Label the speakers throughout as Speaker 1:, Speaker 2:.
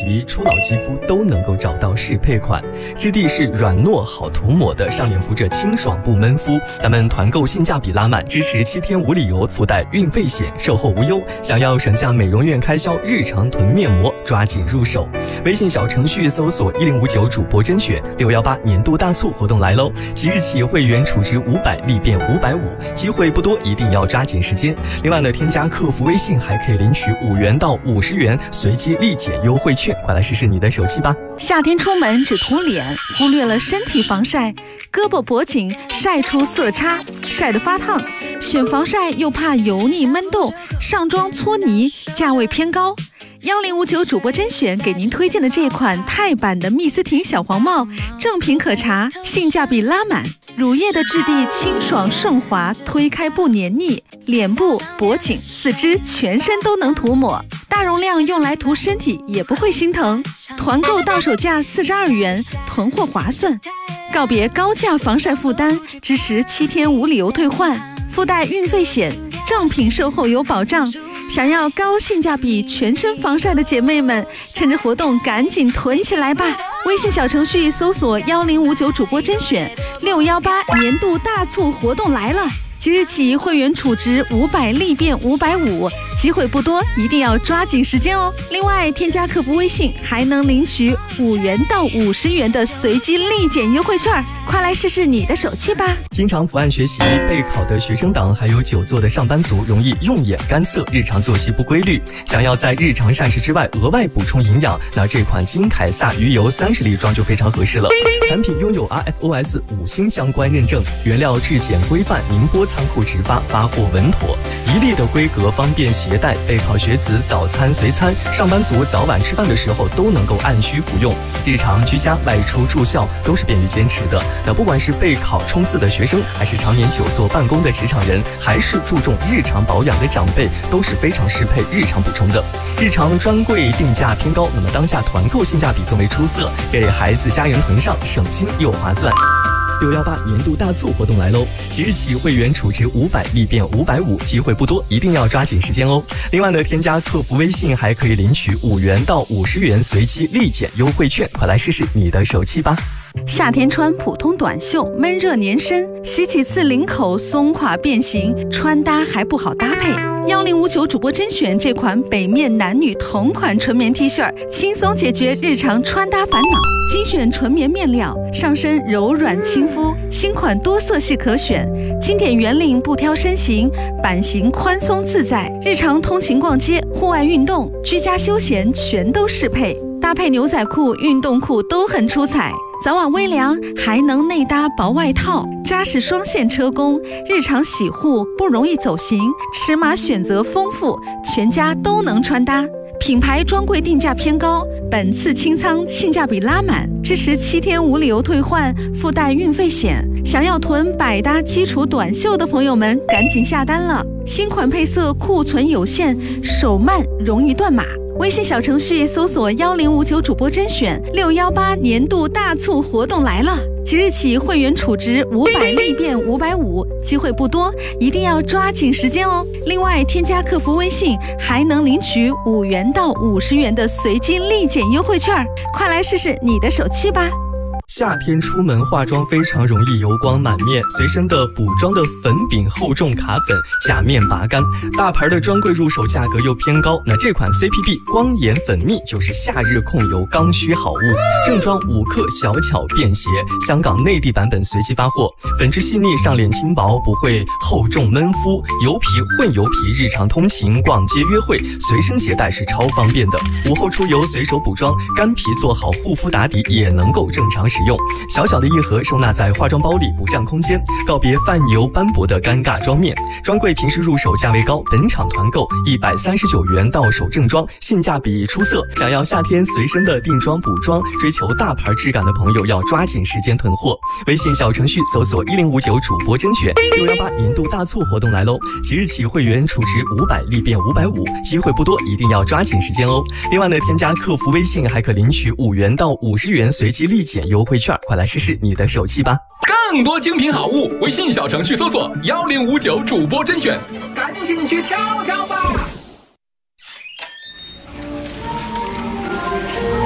Speaker 1: 皮、初老肌肤都能够找到适配款，质地是软糯好涂抹的，上脸敷着清爽不闷肤。咱们团购性价比拉满，支持7天无理由，附带运费险，售后无忧。想要省下美容院开销，日常囤面膜，抓紧入手。微信小程序搜索1059主播甄选，618年度大促活动来喽！即日起会员储值500立变550，机会不多，一定要抓紧时间。另外呢，添加客服微信还可以领取5元到50元随机立减优惠券，快来试试你的手气吧！
Speaker 2: 夏天出门只涂脸，忽略了身体防晒，胳膊脖颈晒出色差，晒得发烫。选防晒又怕油腻闷痘，上妆搓泥，价位偏高。1059主播甄选给您推荐的这款钛版的蜜丝婷小黄帽，正品可查，性价比拉满。乳液的质地清爽顺滑，推开不黏腻，脸部、脖颈、四肢、全身都能涂抹，大容量用来涂身体也不会心疼。团购到手价42元，囤货划算。告别高价防晒负担，支持7天无理由退换，附带运费险，正品售后有保障。想要高性价比全身防晒的姐妹们，趁着活动赶紧囤起来吧！微信小程序搜索1059主播甄选，618年度大促活动来了！即日起会员储值500立变550，机会不多，一定要抓紧时间哦。另外，添加客服微信还能领取5元到50元的随机立减优惠券，快来试试你的手气吧！
Speaker 1: 经常伏案学习、备考的学生党，还有久坐的上班族，容易用眼干涩，日常作息不规律，想要在日常膳食之外额外补充营养，那这款金凯撒鱼油30粒装就非常合适了。产品拥有 RFOS 5星相关认证，原料质检规范，宁波仓库直发，发货稳妥，1粒的规格方便携带，备考学子早餐随餐，上班族早晚吃饭的时候都能够按需服用，日常居家外出住校都是便于坚持的。那不管是备考冲刺的学生，还是常年久坐办公的职场人，还是注重日常保养的长辈，都是非常适配日常补充的。日常专柜定价偏高，那么当下团购性价比更为出色，给孩子家人囤上，省心又划算。618年度大促活动来喽！即日起会员储值500立变550，机会不多，一定要抓紧时间哦。另外呢，添加客服微信还可以领取5元到50元随机立减优惠券，快来试试你的手气吧！
Speaker 2: 夏天穿普通短袖，闷热粘身，洗几次领口松垮变形，穿搭还不好搭配。1059主播甄选这款北面男女同款纯棉 T 恤，轻松解决日常穿搭烦恼。精选纯棉面料，上身柔软亲肤，新款多色系可选，经典圆领不挑身形，版型宽松自在，日常通勤逛街、户外运动、居家休闲全都适配，搭配牛仔裤、运动裤都很出彩。早晚微凉，还能内搭薄外套，扎实双线车工，日常洗护不容易走形，尺码选择丰富，全家都能穿搭。品牌专柜定价偏高，本次清仓性价比拉满，支持7天无理由退换，附带运费险。想要囤百搭基础短袖的朋友们，赶紧下单了！新款配色库存有限，手慢容易断码。微信小程序搜索1059主播甄选，618年度大促活动来了！即日起会员储值500立变550，机会不多，一定要抓紧时间哦。另外，添加客服微信还能领取5元到50元的随机立减优惠券，快来试试你的手气吧！
Speaker 1: 夏天出门化妆非常容易油光满面，随身的补妆的粉饼厚重卡粉，假面拔干，大牌的专柜入手价格又偏高，那这款 CPB 光眼粉蜜就是夏日控油刚需好物，正装5克小巧便携，香港内地版本随机发货，粉质细腻，上脸轻薄，不会厚重闷肤，油皮混油皮，日常通勤逛街约会随身携带是超方便的，午后出游随手补妆，干皮做好护肤打底也能够正常使用，小小的一盒收纳在化妆包里不占空间，告别泛油斑驳的尴尬妆面。专柜平时入手价位高，本场团购139元到手正装，性价比出色。想要夏天随身的定妆补妆，追求大牌质感的朋友要抓紧时间囤货。微信小程序搜索1059主播甄选，618年度大促活动来喽！即日起会员储值500立变550，机会不多，一定要抓紧时间哦。另外呢，添加客服微信还可领取5元到50元随机立减优惠券，快来试试你的手气吧！
Speaker 3: 更多精品好物，微信小程序搜索1059主播甄选，赶紧去挑挑吧！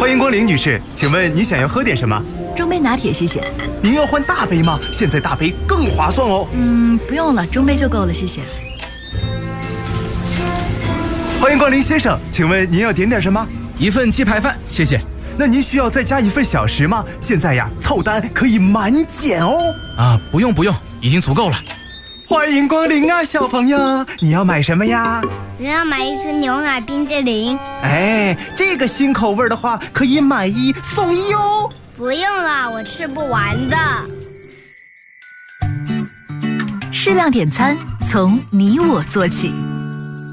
Speaker 4: 欢迎光临，女士，请问你想要喝点什么？
Speaker 5: 中杯拿铁，谢谢。
Speaker 4: 您要换大杯吗？现在大杯更划算哦。
Speaker 5: 不用了，中杯就够了，谢谢。
Speaker 4: 欢迎光临，先生，请问您要点什么？
Speaker 6: 一份鸡排饭，谢谢。
Speaker 4: 那您需要再加一份小食吗？现在呀，凑单可以满减哦。
Speaker 6: 不用，已经足够了。
Speaker 4: 欢迎光临啊，小朋友，你要买什么呀？
Speaker 7: 我要买一支牛奶冰淇淋。
Speaker 4: 哎，这个新口味的话，可以买1送1哦。
Speaker 7: 不用了，我吃不完的。
Speaker 5: 适量点餐，从你我做起。